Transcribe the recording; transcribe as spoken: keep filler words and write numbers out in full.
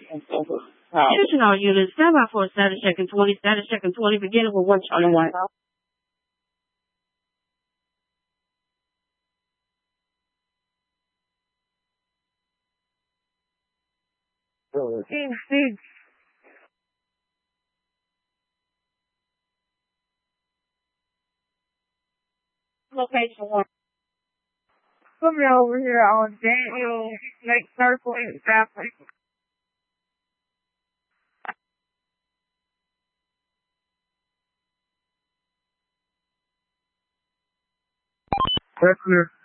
Additional units, stand by for a status check in twenty, status check in twenty, beginning with one Charlie White. Location one. Come over here on Daniel Lake Circle in traffic. That's clear.